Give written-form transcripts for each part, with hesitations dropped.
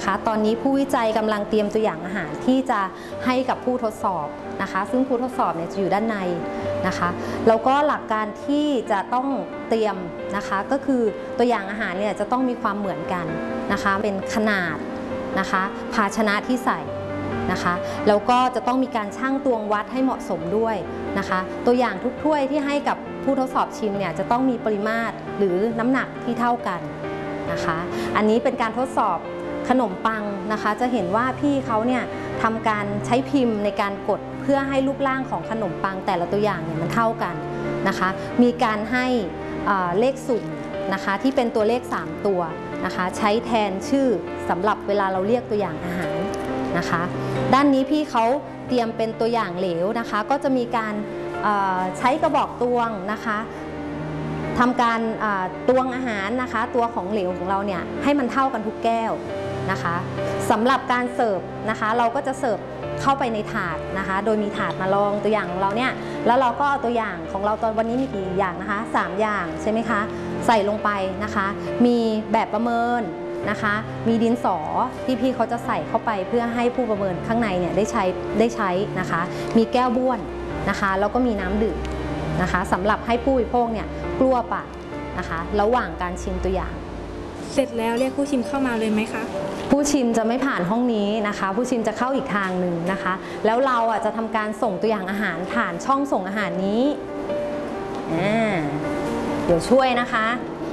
นะคะตอนนี้ผู้วิจัยกำลังเตรียมตัวอย่างอาหารที่จะให้กับผู้ทดสอบนะคะซึ่งผู้ทดสอบเนี่ยจะอยู่ด้านในนะคะแล้วก็หลักการที่จะต้องเตรียมนะคะก็คือตัวอย่างอาหารเนี่ยจะต้องมีความเหมือนกันนะคะเป็นขนาดนะคะภาชนะที่ใส่นะคะแล้วก็จะต้องมีการชั่งตวงวัดให้เหมาะสมด้วยนะคะตัวอย่างทุกถ้วยที่ให้กับผู้ทดสอบชิมเนี่ยจะต้องมีปริมาตรหรือน้ำหนักที่เท่ากันนะคะอันนี้เป็นการทดสอบขนมปังนะคะจะเห็นว่าพี่เขาเนี่ยทำการใช้พิมพ์ในการกดเพื่อให้รูปร่างของขนมปังแต่ละตัวอย่างเนี่ยมันเท่ากันนะคะมีการให้เลขสุ่มนะคะที่เป็นตัวเลข3ตัวนะคะใช้แทนชื่อสำหรับเวลาเราเรียกตัวอย่างอาหารนะคะด้านนี้พี่เขาเตรียมเป็นตัวอย่างเหลวนะคะก็จะมีการใช้กระบอกตวงนะคะทำการตวงอาหารนะคะตัวของเหลวของเราเนี่ยให้มันเท่ากันทุกแก้วนะคะสำหรับการเสิร์ฟนะคะเราก็จะเสิร์ฟเข้าไปในถาดนะคะโดยมีถาดมาลองตัวอย่างของเราเนี่ยแล้วเราก็เอาตัวอย่างของเราตอนวันนี้มีกี่อย่างนะคะ3อย่างใช่ไหมคะใส่ลงไปนะคะมีแบบประเมินนะคะมีดินสอที่พี่เขาจะใส่เข้าไปเพื่อให้ผู้ประเมินข้างในเนี่ยได้ใช้นะคะมีแก้วบ้วนนะคะแล้วก็มีน้ำดื่มนะคะสำหรับให้ผู้บริโภคเนี่ยกลัวปากนะคะระหว่างการชิมตัวอย่างเสร็จแล้วเรียกผู้ชิมเข้ามาเลยไหมคะผู้ชิมจะไม่ผ่านห้องนี้นะคะผู้ชิมจะเข้าอีกทางหนึ่งนะคะแล้วเราจะทำการส่งตัวอย่างอาหารผ่านช่องส่งอาหารนี้เดี๋ยวช่วยนะคะ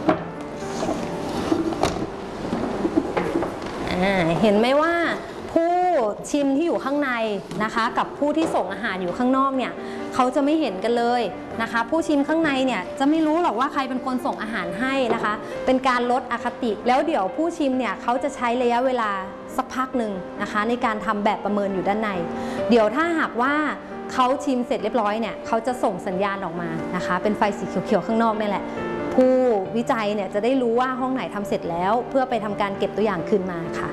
เห็นไหมว่าผู้ชิมที่อยู่ข้างในนะคะกับผู้ที่ส่งอาหารอยู่ข้างนอกเนี่ยเขาจะไม่เห็นกันเลยนะคะผู้ชิมข้างในเนี่ยจะไม่รู้หรอกว่าใครเป็นคนส่งอาหารให้นะคะเป็นการลดอคติแล้วเดี๋ยวผู้ชิมเนี่ยเขาจะใช้ระยะเวลาสักพักหนึ่งนะคะในการทำแบบประเมินอยู่ด้านในเดี๋ยวถ้าหากว่าเขาชิมเสร็จเรียบร้อยเนี่ยเขาจะส่งสัญญาณออกมานะคะเป็นไฟสีเขียวๆข้างนอกนี่แหละผู้วิจัยเนี่ยจะได้รู้ว่าห้องไหนทำเสร็จแล้วเพื่อไปทำการเก็บตัวอย่างคืนมาค่ะ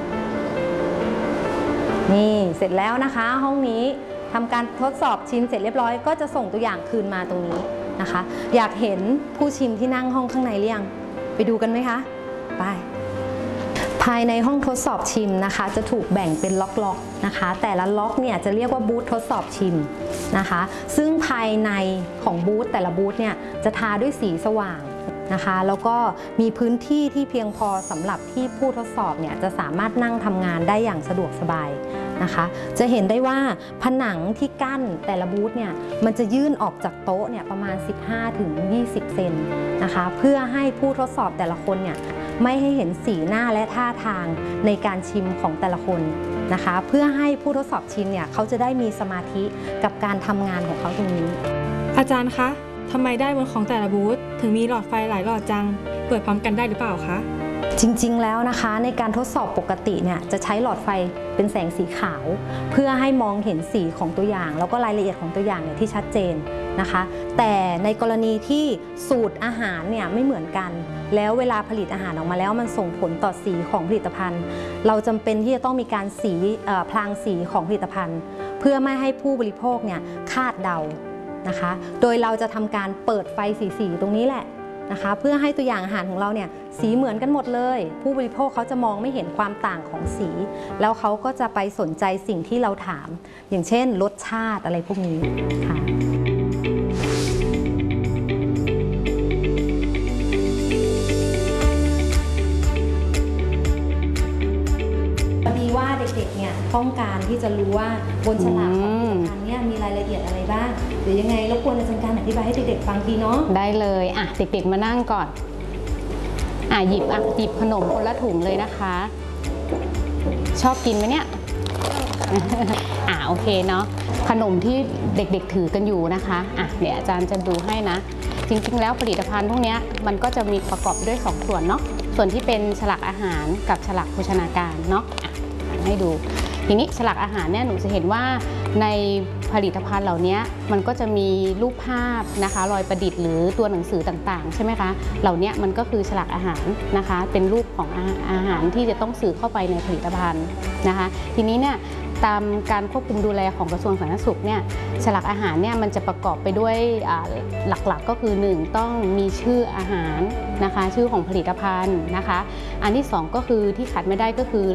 นี่เสร็จแล้วนะคะห้องนี้ทำการทดสอบชิมเสร็จเรียบร้อยก็จะส่งตัวอย่างคืนมาตรงนี้นะคะอยากเห็นผู้ชิมที่นั่งห้องข้างในหรือยังไปดูกันไหมคะไปภายในห้องทดสอบชิมนะคะจะถูกแบ่งเป็นล็อกๆนะคะแต่ละล็อกเนี่ยจะเรียกว่าบูธทดสอบชิมนะคะซึ่งภายในของบูธแต่ละบูธเนี่ยจะทาด้วยสีสว่างนะคะแล้วก็มีพื้นที่ที่เพียงพอสำหรับที่ผู้ทดสอบเนี่ยจะสามารถนั่งทำงานได้อย่างสะดวกสบายนะคะจะเห็นได้ว่าผนังที่กั้นแต่ละบูธเนี่ยมันจะยื่นออกจากโต๊ะเนี่ยประมาณ 15-20 เซนนะคะเพื่อให้ผู้ทดสอบแต่ละคนเนี่ยไม่ให้เห็นสีหน้าและท่าทางในการชิมของแต่ละคนนะคะเพื่อให้ผู้ทดสอบชิมเนี่ยเขาจะได้มีสมาธิกับการทำงานของเขาตรงนี้อาจารย์คะทำไมด้านบนของแต่ละบูธถึงมีหลอดไฟหลายหลอดจังเปิดพร้อมกันได้หรือเปล่าคะจริงๆแล้วนะคะในการทดสอบปกติเนี่ยจะใช้หลอดไฟเป็นแสงสีขาวเพื่อให้มองเห็นสีของตัวอย่างแล้วก็รายละเอียดของตัวอย่างเนี่ยที่ชัดเจนนะคะแต่ในกรณีที่สูตรอาหารเนี่ยไม่เหมือนกันแล้วเวลาผลิตอาหารออกมาแล้วมันส่งผลต่อสีของผลิตภัณฑ์เราจำเป็นที่จะต้องมีการพลางสีของผลิตภัณฑ์เพื่อไม่ให้ผู้บริโภคเนี่ยคาดเดานะคะโดยเราจะทำการเปิดไฟสีตรงนี้แหละนะคะเพื่อให้ตัวอย่างอาหารของเราเนี่ยสีเหมือนกันหมดเลยผู้บริโภคเขาจะมองไม่เห็นความต่างของสีแล้วเขาก็จะไปสนใจสิ่งที่เราถามอย่างเช่นรสชาติอะไรพวกนี้ค่ะว่าเด็กๆเนี่ยต้องการที่จะรู้ว่าบนฉลากของผลิตภัณฑ์เนี่ยมีรายละเอียดอะไรบ้างหรือยังไงรบกวนอาจารย์การอธิบายให้เด็กๆฟังทีเนาะได้เลยเด็กๆมานั่งก่อนหยิบขนมคนละถุงเลยนะคะชอบกินไหมเนี่ยโอเคเนาะขนมที่เด็กๆถือกันอยู่นะคะเดี๋ยวอาจารย์จะดูให้นะจริงๆแล้วผลิตภัณฑ์พวกนี้มันก็จะมีประกอบด้วย2ส่วนเนาะส่วนที่เป็นฉลากอาหารกับฉลากโภชนาการเนาะให้ดูทีนี้ฉลากอาหารเนี่ยหนูจะเห็นว่าในผลิตภัณฑ์เหล่านี้มันก็จะมีรูปภาพนะคะรอยประดิษฐ์หรือตัวหนังสือต่างๆใช่ไหมคะเหล่านี้มันก็คือฉลากอาหารนะคะเป็นรูปของอาหารที่จะต้องสื่อเข้าไปในผลิตภัณฑ์นะคะทีนี้เนี่ยตามการควบคุมดูแลของกระทรวงสาธารณสุขเนี่ยฉลากอาหารเนี่ยมันจะประกอบไปด้วยหลักๆก็คือ1ต้องมีชื่ออาหารนะคะชื่อของผลิตภัณฑ์นะคะอันที่2ก็คือที่ขาดไม่ได้ก็คือ